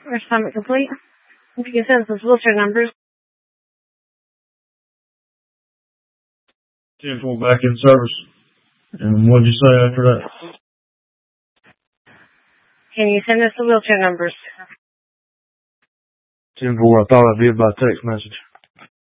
Assignment complete. If you can send us those wheelchair numbers. 10-4 back in service. And what did you say after that? Can you send us the wheelchair numbers? 10-4, I thought I did by text message.